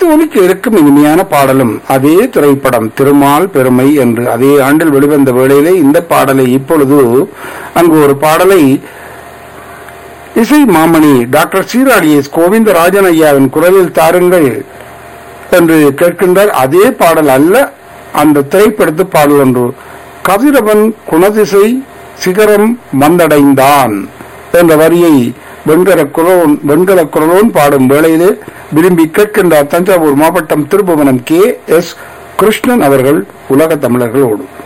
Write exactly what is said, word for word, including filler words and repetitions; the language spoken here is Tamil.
அடுத்து ஒலிக்க இருக்கும் இனிமையான பாடலும் அதே திரைப்படம் திருமால் பெருமை என்று அதே ஆண்டில் வெளிவந்த வேளையிலே இந்த பாடலை இப்பொழுது அங்கு ஒரு பாடலை இசை மாமணி டாக்டர் சீராடி எஸ் கோவிந்தராஜன் ஐயாவின் குரலில் தாருங்கள் என்று கேட்கின்றார். அதே பாடல் அல்ல, அந்த திரைப்படத்து பாடல் ஒன்று. கதிரவன் குணதிசை சிகரம் வந்தடைந்தான் என்ற வரியை வெண்கல குரலோன் வெண்கல குரலோன் பாடும் வேளையிலே விரும்பி கேட்கின்றார் தஞ்சாவூர் மாவட்டம் திருபுவனம் கே எஸ் கிருஷ்ணன் அவர்கள் உலக தமிழர்களோடு.